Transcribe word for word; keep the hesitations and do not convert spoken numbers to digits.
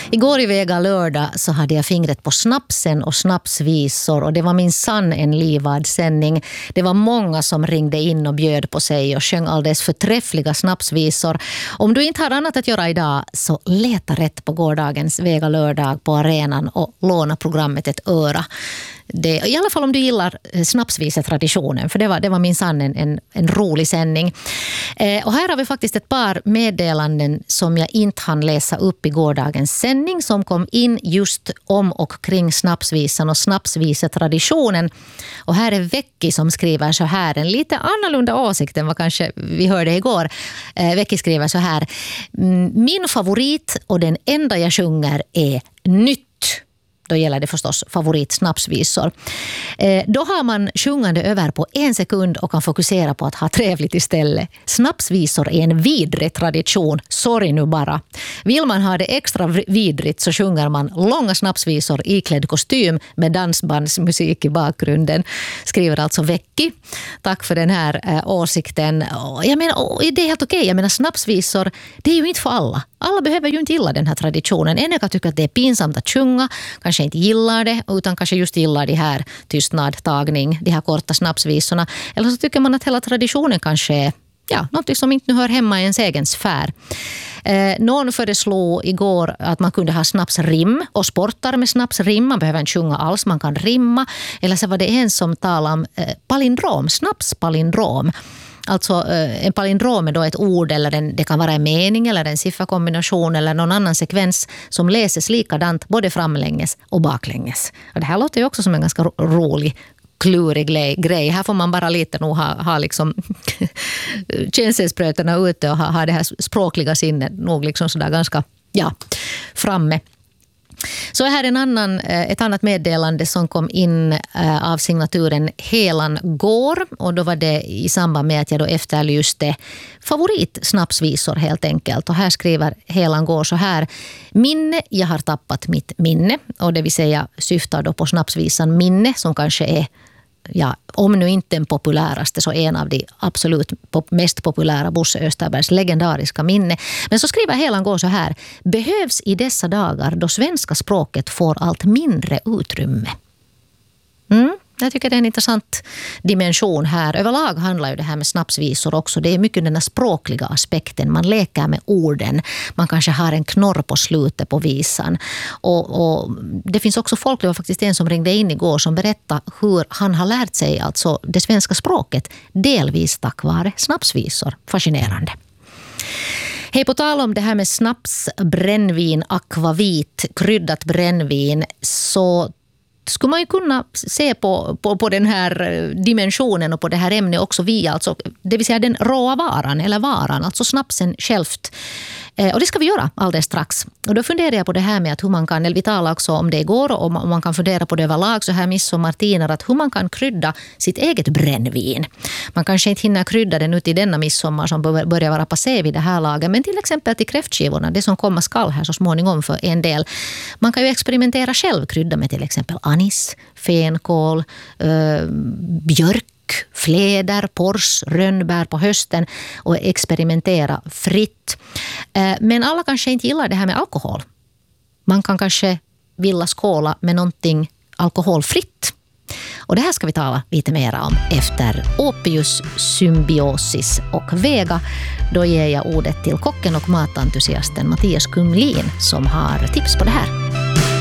Igår i Vega lördag så hade jag fingret på snapsen och snapsvisor och det var min sann en livad sändning. Det var många som ringde in och bjöd på sig och sjöng alldeles förträffliga snapsvisor. Om du inte har annat att göra idag så leta rätt på gårdagens Vega lördag på arenan och låna programmet ett öra. Det, i alla fall om du gillar snapsvisetraditionen, för det var, det var minsann en, en, en rolig sändning. Eh, och här har vi faktiskt ett par meddelanden som jag inte hann läsa upp i gårdagens sändning som kom in just om och kring snapsvisan och snapsvisetraditionen. Och här är Vecki som skriver så här, en lite annorlunda åsikt än vad kanske vi hörde igår. Eh, Vecki skriver så här: min favorit och den enda jag sjunger är nytt. Då gäller det förstås favoritsnapsvisor. Eh, då har man sjungande över på en sekund och kan fokusera på att ha trevligt istället. Snapsvisor är en vidrig tradition. Sorry nu bara. Vill man ha det extra vidrigt så sjunger man långa snapsvisor iklädd kostym med dansbandsmusik i bakgrunden. Skriver alltså Vecki. Tack för den här eh, åsikten. Jag menar, det är helt okej. Jag menar, snapsvisor, det är ju inte för alla. Alla behöver ju inte gilla den här traditionen. En kan tycka att det är pinsamt att sjunga, kanske inte gillar det, utan kanske just gillar de här tystnad, tagning, de här korta snapsvisorna. Eller så tycker man att hela traditionen kanske är ja, något som inte nu hör hemma i ens egen sfär. Eh, någon föreslog igår att man kunde ha snapsrim och sportar med snapsrim. Man behöver inte sjunga alls, man kan rimma. Eller så var det en som talade om eh, palindrom, snapspalindrom. Alltså en palindrom är då ett ord eller en, det kan vara en mening eller en sifferkombination eller någon annan sekvens som läses likadant både framlänges och baklänges. Och det här låter ju också som en ganska rolig, klurig grej. Här får man bara lite nog ha, ha liksom känselspröterna ute och ha, ha det här språkliga sinnet nog liksom sådär ganska ja, framme. Så här är en annan, ett annat meddelande som kom in av signaturen Helan går, och då var det i samband med att jag då efterlyste favoritsnapsvisor helt enkelt. Och här skriver Helan går så här: minne, jag har tappat mitt minne, och det vill säga syftar då på snapsvisan Minne som kanske är, ja, om nu inte den populäraste så en av de absolut mest populära Bosse Österbergs legendariska Minne. Men så skriver Helan går så här: behövs i dessa dagar då svenska språket får allt mindre utrymme. Mm. Jag tycker det är en intressant dimension här. Överlag handlar ju det här med snapsvisor också. Det är mycket den här språkliga aspekten. Man leker med orden. Man kanske har en knorr på slutet på visan. Och, och det finns också folk, det var faktiskt en som ringde in igår som berättade hur han har lärt sig alltså det svenska språket delvis tack vare snapsvisor. Fascinerande. Hej, på tal om det här med snaps, brännvin, akvavit, kryddat brännvin, så skulle man ju kunna se på, på, på den här dimensionen och på det här ämnet också via, alltså, det vill säga den råa varan eller varan, alltså snapsen självt. Eh, och det ska vi göra alldeles strax. Och då funderar jag på det här med att hur man kan, eller vi talar också om det igår, och man kan fundera på det överlag så här midsommartiner, att hur man kan krydda sitt eget brännvin. Man kanske inte hinner krydda den ut i denna midsommar som börjar vara passé vid det här laget, men till exempel till kräftskivorna, det som kommer skall här så småningom för en del. Man kan ju experimentera själv, krydda med till exempel anis, fänkål, äh, björk, fläder, pors, rönnbär på hösten och experimentera fritt. Men alla kanske inte gillar det här med alkohol. Man kan kanske vilja skåla med någonting alkoholfritt. Och det här ska vi tala lite mer om efter Opius, symbiosis och Vega. Då ger jag ordet till kocken och matentusiasten Mattias Kumlin som har tips på det här.